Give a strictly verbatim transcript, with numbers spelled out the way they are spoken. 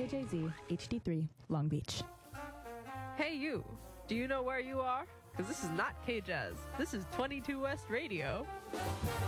K J Z, H D three, Long Beach. Hey you, do you know where you are? Because this is not K-Jazz. This is twenty-two West Radio.